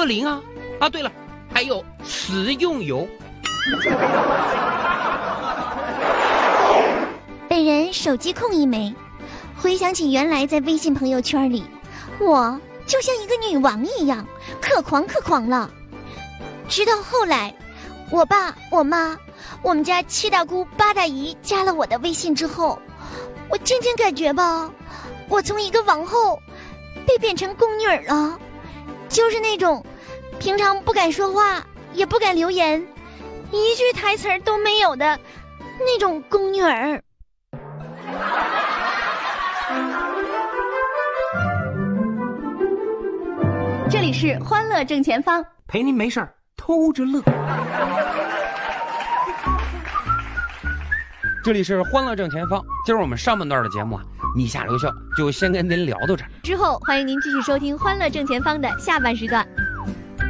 特灵啊。啊，对了，还有食用油。 本人手机控一枚，回想起原来在微信朋友圈里，我就像一个女王一样，可狂了。直到后来，我爸、我妈、我们家7大姑8大姨加了我的微信之后，我渐渐感觉吧，我从一个王后被变成宫女了，就是那种平常不敢说话，也不敢留言，一句台词都没有的那种宫女儿。 这里是欢乐正前方， 陪您没事儿偷着乐。这里是欢乐正前方，今儿我们上半段的节目啊，你下刘秀就先跟您聊到这儿。 之后欢迎您继续收听欢乐正前方的下半时段。